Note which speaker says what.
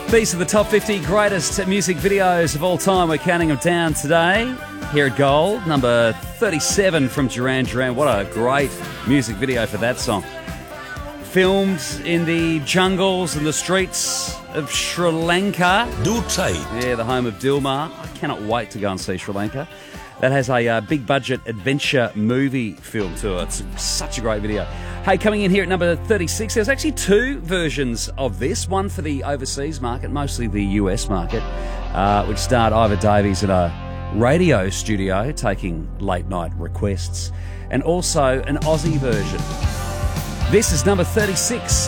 Speaker 1: These are the top 50 greatest music videos of all time. We're counting them down today here at Gold. Number 37 from Duran Duran. What a great music video for that song. Filmed in the jungles and the streets of Sri Lanka. Yeah, the home of Dilmah. I cannot wait to go and see Sri Lanka. That has a big-budget adventure movie film to it. It's such a great video. Hey, coming in here at number 36, there's actually two versions of this. One for the overseas market, mostly the US market, which starred Ivor Davies in a radio studio taking late-night requests, and also an Aussie version. This is number 36